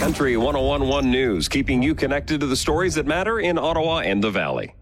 Country 101.1 News, keeping you connected to the stories that matter in Ottawa and the Valley.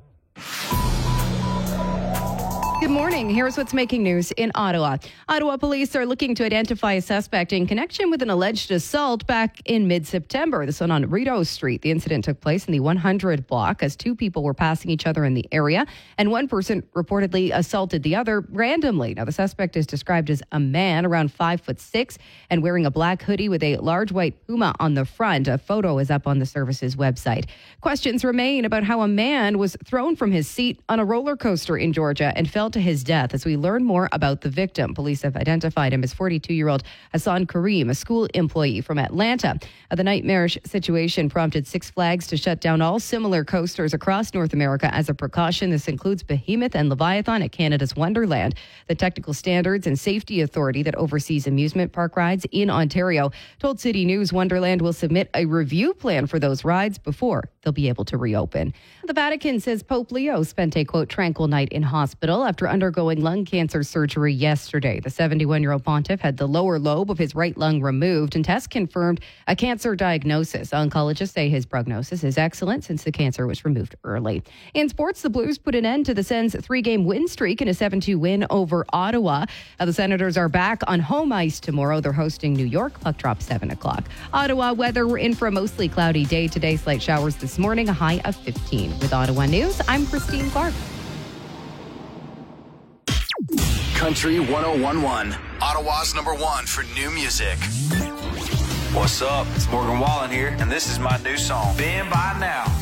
Good morning. Here's what's making news in Ottawa. Ottawa police are looking to identify a suspect in connection with an alleged assault back in mid-September. This one on Rideau Street. The incident took place in the 100 block as two people were passing each other in the area, and one person reportedly assaulted the other randomly. Now, the suspect is described as a man around 5'6" and wearing a black hoodie with a large white puma on the front. A photo is up on the service's website. Questions remain about how a man was thrown from his seat on a roller coaster in Georgia and fell to his death as we learn more about the victim. Police have identified him as 42-year-old Hassan Kareem, a school employee from Atlanta. The nightmarish situation prompted Six Flags to shut down all similar coasters across North America as a precaution. This includes Behemoth and Leviathan at Canada's Wonderland. The Technical Standards and Safety Authority that oversees amusement park rides in Ontario told City News Wonderland will submit a review plan for those rides before they'll be able to reopen. The Vatican says Pope Leo spent a, quote, tranquil night in hospital after undergoing lung cancer surgery yesterday. The 71-year-old pontiff had the lower lobe of his right lung removed, and tests confirmed a cancer diagnosis. Oncologists say his prognosis is excellent since the cancer was removed early. In sports, the Blues put an end to the Sens' 3-game win streak in a 7-2 win over Ottawa. The Senators are back on home ice tomorrow. They're hosting New York. Puck drop 7 o'clock. Ottawa weather, we're in for a mostly cloudy day today. Slight showers this morning, a high of 15. With Ottawa News, I'm Christine Clark. Country 101.1, Ottawa's #1 for new music. What's up? It's Morgan Wallen here, and this is my new song, Been By Now.